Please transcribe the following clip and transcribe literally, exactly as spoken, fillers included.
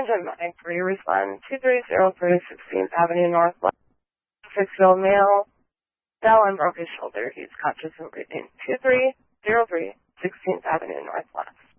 Tangent Mike, three respond two three zero three sixteenth Avenue Northwest. Six-year-old male fell and broke his shoulder. He's conscious and breathing. two three zero three sixteenth Avenue Northwest.